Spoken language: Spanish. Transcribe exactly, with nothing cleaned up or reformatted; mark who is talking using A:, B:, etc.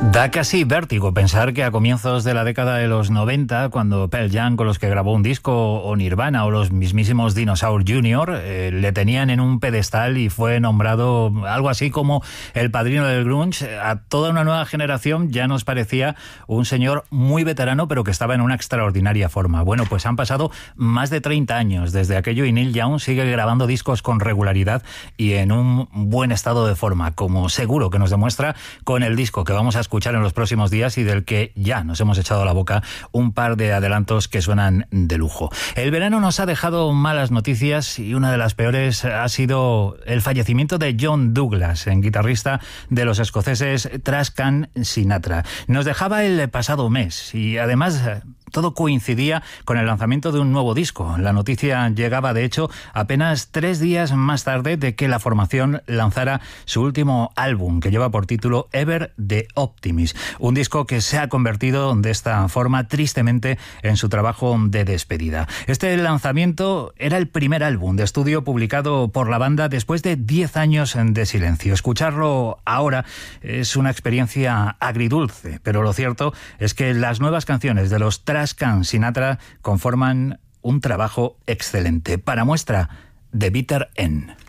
A: Da casi vértigo pensar que a comienzos de la década de los noventa, cuando Pearl Jam, con los que grabó un disco, o Nirvana o los mismísimos Dinosaur junior, eh, le tenían en un pedestal y fue nombrado algo así como el padrino del grunge, a toda una nueva generación ya nos parecía un señor muy veterano, pero que estaba en una extraordinaria forma. Bueno, pues han pasado más de treinta años desde aquello y Neil Young sigue grabando discos con regularidad y en un buen estado de forma, como seguro que nos demuestra con el disco que vamos a escuchar en los próximos días y del que ya nos hemos echado a la boca un par de adelantos que suenan de lujo. El verano nos ha dejado malas noticias y una de las peores ha sido el fallecimiento de John Douglas, en guitarrista de los escoceses Trascan Sinatra. Nos dejaba el pasado mes y además todo coincidía con el lanzamiento de un nuevo disco. La noticia llegaba, de hecho, apenas tres días más tarde de que la formación lanzara su último álbum, que lleva por título Ever the Optimist. Un disco que se ha convertido de esta forma, tristemente, en su trabajo de despedida. Este lanzamiento era el primer álbum de estudio publicado por la banda después de diez años de silencio. Escucharlo ahora es una experiencia agridulce, pero lo cierto es que las nuevas canciones de los Trascan Sinatra conforman un trabajo excelente. Para muestra, The Bitter End.